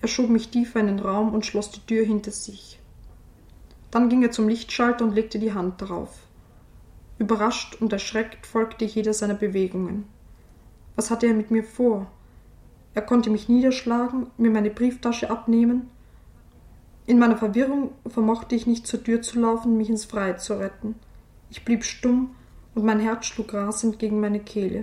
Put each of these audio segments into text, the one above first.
schob mich tiefer in den Raum und schloss die Tür hinter sich. Dann ging er zum Lichtschalter und legte die Hand darauf. Überrascht und erschreckt folgte ich jeder seiner Bewegungen. Was hatte er mit mir vor? Er konnte mich niederschlagen, mir meine Brieftasche abnehmen. In meiner Verwirrung vermochte ich nicht zur Tür zu laufen, mich ins Freie zu retten. Ich blieb stumm und mein Herz schlug rasend gegen meine Kehle.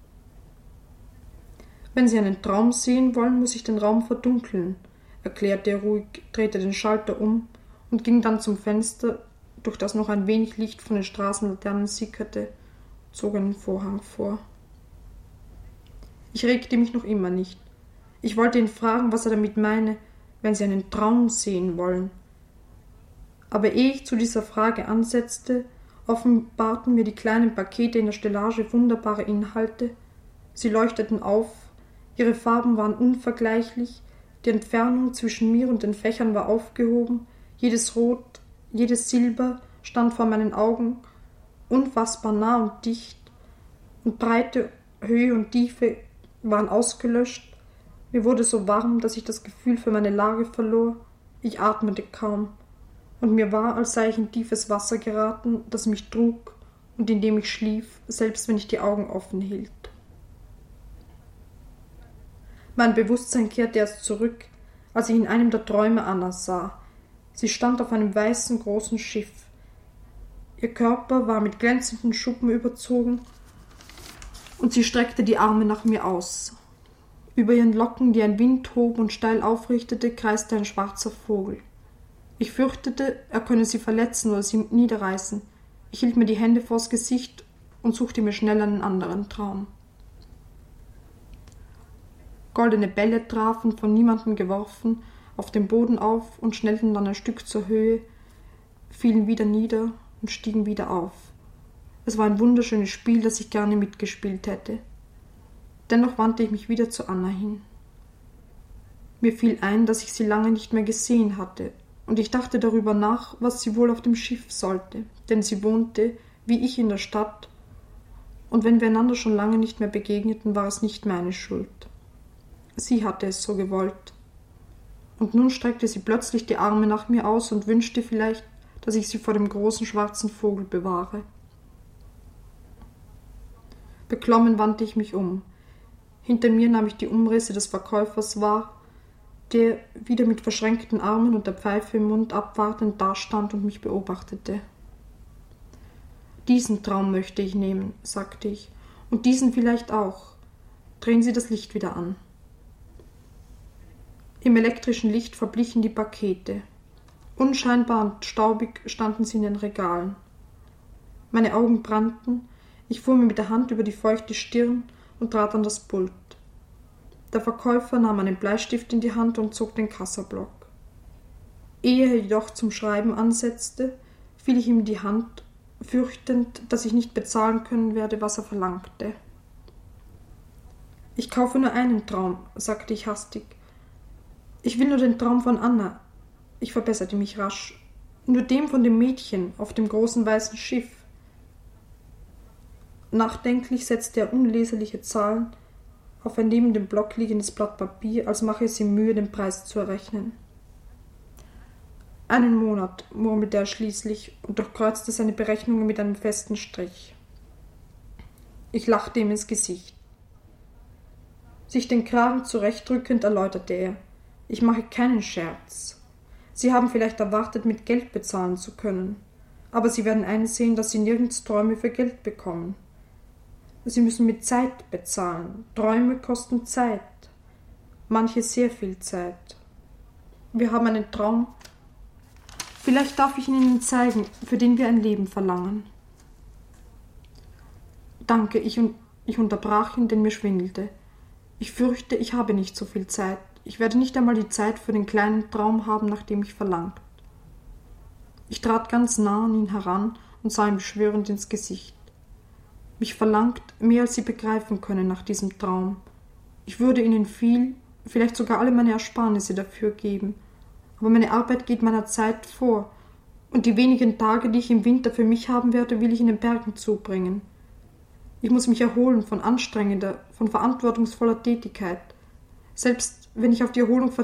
Wenn Sie einen Traum sehen wollen, muss ich den Raum verdunkeln, erklärte er ruhig, drehte den Schalter um und ging dann zum Fenster, durch das noch ein wenig Licht von den Straßenlaternen sickerte, zog einen Vorhang vor. Ich regte mich noch immer nicht. Ich wollte ihn fragen, was er damit meine, wenn Sie einen Traum sehen wollen. Aber ehe ich zu dieser Frage ansetzte, offenbarten mir die kleinen Pakete in der Stellage wunderbare Inhalte. Sie leuchteten auf, ihre Farben waren unvergleichlich, die Entfernung zwischen mir und den Fächern war aufgehoben, jedes Rot, jedes Silber stand vor meinen Augen, unfassbar nah und dicht, und Breite, Höhe und Tiefe waren ausgelöscht. Mir wurde so warm, dass ich das Gefühl für meine Lage verlor. Ich atmete kaum, und mir war, als sei ich in tiefes Wasser geraten, das mich trug und in dem ich schlief, selbst wenn ich die Augen offen hielt. Mein Bewusstsein kehrte erst zurück, als ich in einem der Träume Anna sah. Sie stand auf einem weißen, großen Schiff. Ihr Körper war mit glänzenden Schuppen überzogen und sie streckte die Arme nach mir aus. Über ihren Locken, die ein Wind hob und steil aufrichtete, kreiste ein schwarzer Vogel. Ich fürchtete, er könne sie verletzen oder sie niederreißen. Ich hielt mir die Hände vors Gesicht und suchte mir schnell einen anderen Traum. Goldene Bälle trafen, von niemandem geworfen, auf dem Boden auf und schnellten dann ein Stück zur Höhe, fielen wieder nieder und stiegen wieder auf. Es war ein wunderschönes Spiel, das ich gerne mitgespielt hätte. Dennoch wandte ich mich wieder zu Anna hin. Mir fiel ein, dass ich sie lange nicht mehr gesehen hatte, und ich dachte darüber nach, was sie wohl auf dem Schiff sollte, denn sie wohnte, wie ich, in der Stadt, und wenn wir einander schon lange nicht mehr begegneten, war es nicht meine Schuld. Sie hatte es so gewollt. Und nun streckte sie plötzlich die Arme nach mir aus und wünschte vielleicht, dass ich sie vor dem großen schwarzen Vogel bewahre. Beklommen wandte ich mich um. Hinter mir nahm ich die Umrisse des Verkäufers wahr, der wieder mit verschränkten Armen und der Pfeife im Mund abwartend dastand und mich beobachtete. »Diesen Traum möchte ich nehmen«, sagte ich, »und diesen vielleicht auch. Drehen Sie das Licht wieder an.« Im elektrischen Licht verblichen die Pakete. Unscheinbar und staubig standen sie in den Regalen. Meine Augen brannten, ich fuhr mir mit der Hand über die feuchte Stirn und trat an das Pult. Der Verkäufer nahm einen Bleistift in die Hand und zog den Kassablock. Ehe er jedoch zum Schreiben ansetzte, fiel ich ihm in die Hand, fürchtend, dass ich nicht bezahlen können werde, was er verlangte. »Ich kaufe nur einen Traum«, sagte ich hastig. »Ich will nur den Traum von Anna.« Ich verbesserte mich rasch. »Nur dem von dem Mädchen auf dem großen weißen Schiff.« Nachdenklich setzte er unleserliche Zahlen auf ein neben dem Block liegendes Blatt Papier, als mache es ihm Mühe, den Preis zu errechnen. »Einen Monat«, murmelte er schließlich und durchkreuzte seine Berechnungen mit einem festen Strich. Ich lachte ihm ins Gesicht. Sich den Kragen zurechtdrückend erläuterte er: »Ich mache keinen Scherz. Sie haben vielleicht erwartet, mit Geld bezahlen zu können, aber Sie werden einsehen, dass Sie nirgends Träume für Geld bekommen. Sie müssen mit Zeit bezahlen. Träume kosten Zeit. Manche sehr viel Zeit. Wir haben einen Traum. Vielleicht darf ich ihn Ihnen zeigen, für den wir ein Leben verlangen.« »Danke«, ich unterbrach ihn, denn mir schwindelte. »Ich fürchte, ich habe nicht so viel Zeit. Ich werde nicht einmal die Zeit für den kleinen Traum haben, nach dem ich verlangt.« Ich trat ganz nah an ihn heran und sah ihm beschwörend ins Gesicht. »Mich verlangt mehr, als Sie begreifen können nach diesem Traum. Ich würde Ihnen viel, vielleicht sogar alle meine Ersparnisse dafür geben. Aber meine Arbeit geht meiner Zeit vor, und die wenigen Tage, die ich im Winter für mich haben werde, will ich in den Bergen zubringen. Ich muss mich erholen von anstrengender, von verantwortungsvoller Tätigkeit. Selbst wenn ich auf die Erholung